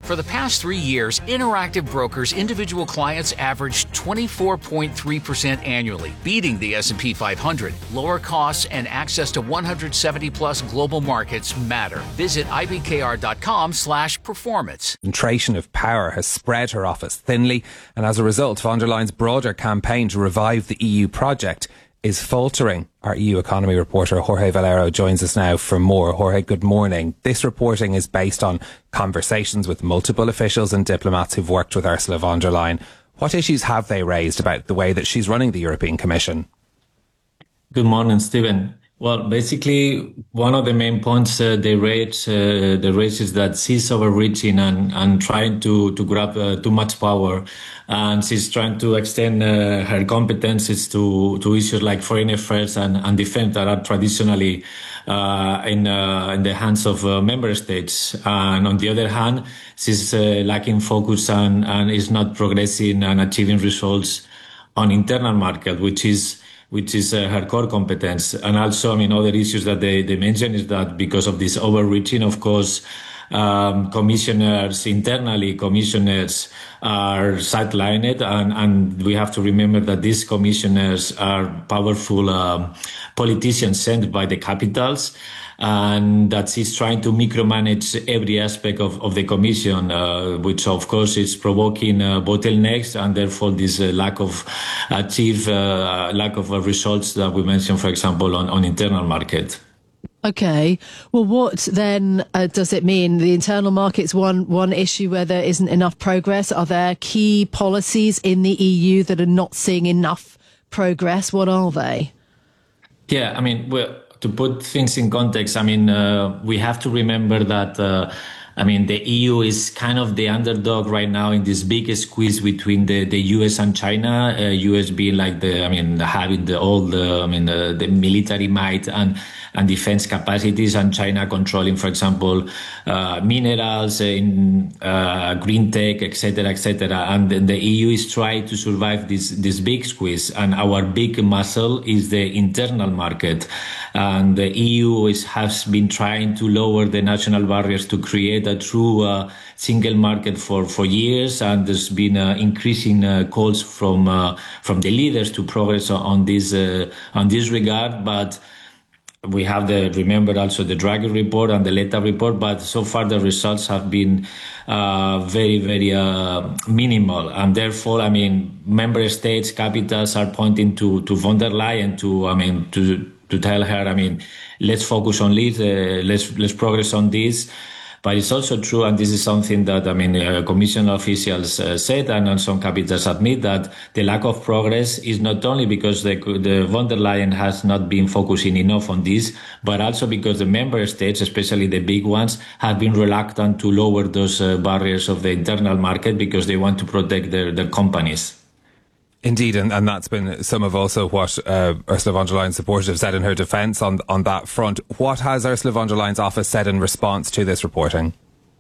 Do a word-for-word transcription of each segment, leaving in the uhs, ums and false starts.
For the past three years, Interactive Brokers individual clients averaged twenty-four point three percent annually, beating the S and P five hundred. Lower costs and access to one hundred seventy plus global markets matter. Visit I B K R dot com slash performance. Concentration of power has spread her office thinly, and as a result, von der Leyen's broader campaign to revive the E U project is faltering. Our E U economy reporter Jorge Valero joins us now for more. Jorge, good morning. This reporting is based on conversations with multiple officials and diplomats who've worked with Ursula von der Leyen. What issues have they raised about the way that she's running the European Commission? Good morning, Stephen. Well, basically, one of the main points uh, they raise, uh, they raise is that she's overreaching and, and trying to, to grab uh, too much power. And she's trying to extend uh, her competences to, to issues like foreign affairs and, and defense that are traditionally uh, in, uh, in the hands of uh, member states. And on the other hand, she's uh, lacking focus and, and is not progressing and achieving results on internal market, which is which is uh, her core competence. And also, I mean, other issues that they, they mention is that because of this overreaching, of course, um, commissioners, internally commissioners are sidelined. And, and we have to remember that these commissioners are powerful um, politicians sent by the capitals, and that she's trying to micromanage every aspect of, of the Commission, uh, which of course is provoking uh, bottlenecks and therefore this uh, lack of achieve, uh, lack of uh, results that we mentioned, for example, on, on internal market. Okay. Well, what then uh, does it mean? The internal market's one, one issue where there isn't enough progress. Are there key policies in the E U that are not seeing enough progress? What are they? Yeah, I mean, well, to put things in context, I mean, uh, we have to remember that, uh, I mean, the E U is kind of the underdog right now in this big squeeze between the, the U S and China, uh, U S being like the, I mean, having the, all the, I mean, uh, the military might and, and defense capacities, and China controlling, for example, uh, minerals, in uh, green tech, et cetera, et cetera. And the E U is trying to survive this, this big squeeze. And our big muscle is the internal market. And the E U is, has been trying to lower the national barriers to create a true uh, single market for, for years. And there's been uh, increasing uh, calls from uh, from the leaders to progress on this uh, on this regard. But we have the, remember also the Draghi report and the Letta report, but so far the results have been uh, very, very uh, minimal. And therefore, I mean, member states, capitals are pointing to, to von der Leyen to, I mean, to, to tell her, I mean, let's focus on this, uh, let's, let's progress on this. But it's also true, and this is something that, I mean, uh, Commission officials uh, said, and, and some capitals admit, that the lack of progress is not only because the, the von der Leyen has not been focusing enough on this, but also because the member states, especially the big ones, have been reluctant to lower those uh, barriers of the internal market because they want to protect their, their companies. Indeed, and, and that's been some of also what uh, Ursula von der Leyen's supporters have said in her defence on on that front. What has Ursula von der Leyen's office said in response to this reporting?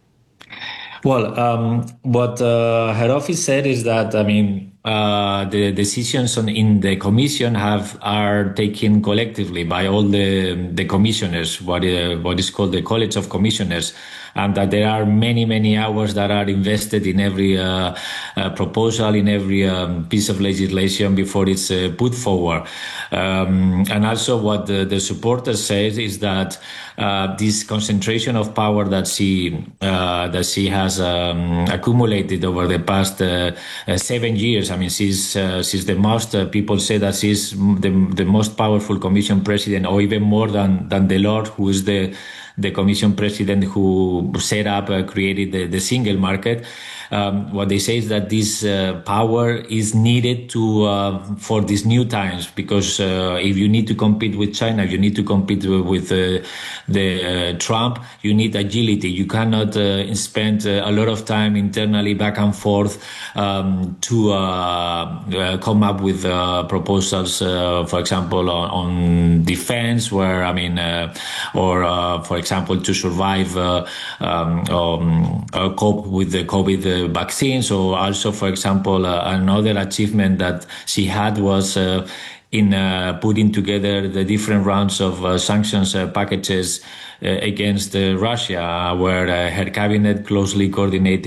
Well, um, what uh, her office said is that, I mean, uh, the decisions on, in the Commission have are taken collectively by all the the commissioners, what uh, what is called the College of Commissioners, and that there are many, many hours that are invested in every uh, uh, proposal, in every um, piece of legislation before it's uh, put forward. Um, and also what the, the supporters say is that uh, this concentration of power that she uh, that she has um, accumulated over the past uh, uh, seven years. I mean, she's uh, she's the most. Uh, people say that she's the the most powerful Commission president, or even more than than Delors, who is the the Commission president who set up, uh, created the, the single market. Um, what they say is that this uh, power is needed to uh, for these new times, because uh, if you need to compete with China, you need to compete with uh, the uh, Trump, you need agility. You cannot uh, spend uh, a lot of time internally back and forth um, to uh, uh, come up with uh, proposals, uh, for example, on, on defense, where, I mean, uh, or uh, for example, to survive, uh, um, um, uh, cope with the COVID vaccines, or also, for example, uh, another achievement that she had was uh, in uh, putting together the different rounds of uh, sanctions uh, packages uh, against uh, Russia, where uh, her cabinet closely coordinated